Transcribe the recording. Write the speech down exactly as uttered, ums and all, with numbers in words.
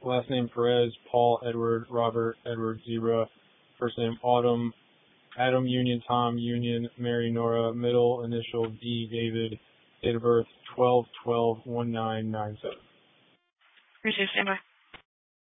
last name Perez, Paul, Edward, Robert, Edward, Zebra, first name Autumn, Adam, Union, Tom, Union, Mary, Nora, middle initial D, David, date of birth twelve twelve nineteen ninety-seven. Appreciate it, standby.